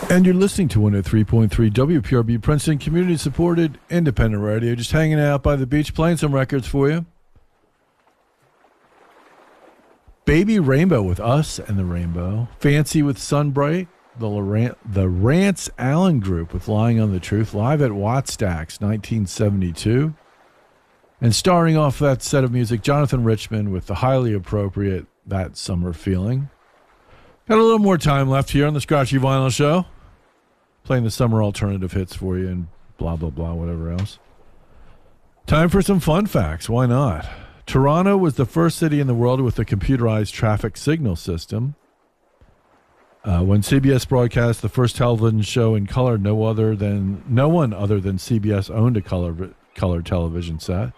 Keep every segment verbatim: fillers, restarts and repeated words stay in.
And you're listening to one oh three point three W P R B Princeton, community-supported independent radio. Just hanging out by the beach, playing some records for you. Baby Rainbow with Us and the Rainbow. Fancy with Sunbright. The, Laurent, the Rance Allen Group with Lying on the Truth. Live at Wattstax, nineteen seventy-two. And starring off that set of music, Jonathan Richman with the highly appropriate That Summer Feeling. Got a little more time left here on the Scratchy Vinyl Show. Playing the summer alternative hits for you and blah, blah, blah, whatever else. Time for some fun facts. Why not? Toronto was the first city in the world with a computerized traffic signal system. Uh, when C B S broadcast the first television show in color, no other than no one other than C B S owned a color color television set.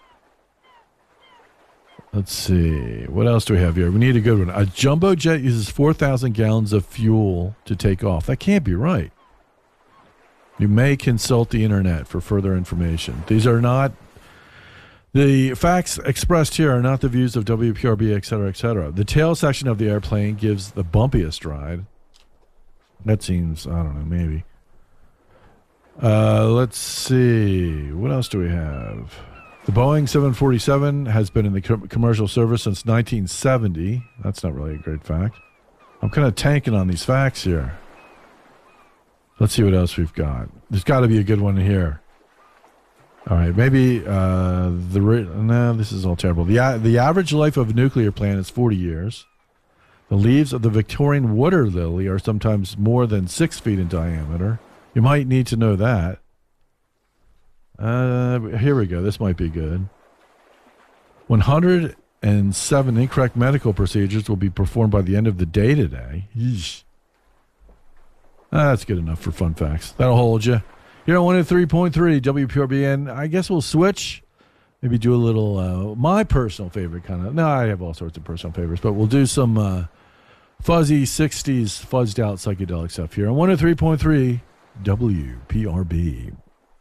Let's see. What else do we have here? We need a good one. A jumbo jet uses four thousand gallons of fuel to take off. That can't be right. You may consult the internet for further information. These are not, the facts expressed here are not the views of W P R B, et cetera, et cetera. The tail section of the airplane gives the bumpiest ride. That seems, I don't know, maybe. Uh, let's see. What else do we have? The Boeing seven forty-seven has been in the com- commercial service since nineteen seventy. That's not really a great fact. I'm kind of tanking on these facts here. Let's see what else we've got. There's got to be a good one here. All right, maybe uh, the... Re- no, this is all terrible. The, uh, the average life of a nuclear plant is forty years. The leaves of the Victorian water lily are sometimes more than six feet in diameter. You might need to know that. Uh, here we go. This might be good. one hundred seven incorrect medical procedures will be performed by the end of the day today. Yeesh. Ah, that's good enough for fun facts. That'll hold you. You're on one oh three point three W P R B, and I guess we'll switch. Maybe do a little, uh, my personal favorite kind of, no, I have all sorts of personal favorites, but we'll do some uh, fuzzy sixties, fuzzed out psychedelic stuff here on one oh three point three W P R B.